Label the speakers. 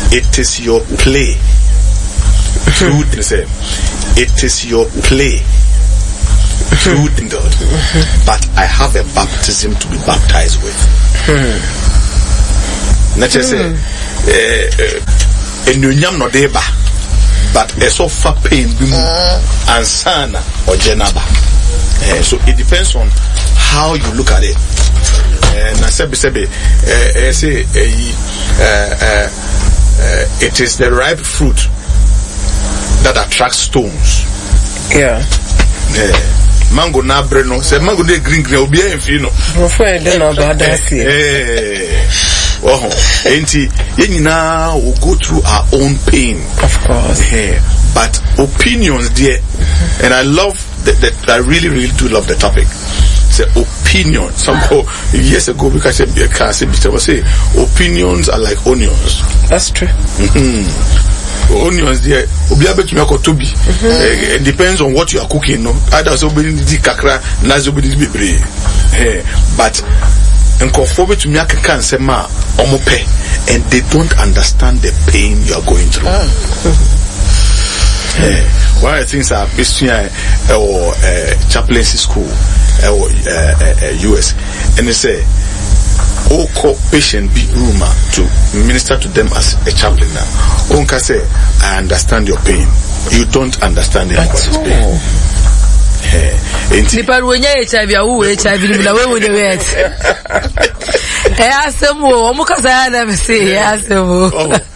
Speaker 1: it is your play. Through it is your play through God, but I have a baptism to be baptized with. Let's just say, enyunyam no deba, but eso fa pain bimu ansana or jenaba. So it depends on how you look at it. Na say it is the ripe fruit that attracts stones.
Speaker 2: Yeah.
Speaker 1: Mango na breno, say mango de green obi enfino.
Speaker 2: Profile dey no bad see.
Speaker 1: Enti yenina will go through our own pain.
Speaker 2: Of course.
Speaker 1: But opinions there, and I love that I really do love the topic. Say opinion. Some years ago because I say opinions are like onions.
Speaker 2: That's true.
Speaker 1: Onions there it depends on what you are cooking, no? Either so di kakra na so be bebre. But nkofo to me can say ma omope, and they don't understand the pain you are going through. One of the things are between or chaplaincy school or US, and they say all patient be room to minister to them as a chaplain now. Onka say, I understand your pain. You don't understand anybody's pain.
Speaker 3: Nipa ruenya HIV awu HIV ni na wewe ni wet. Asemo, omukasa ya na me say asemo.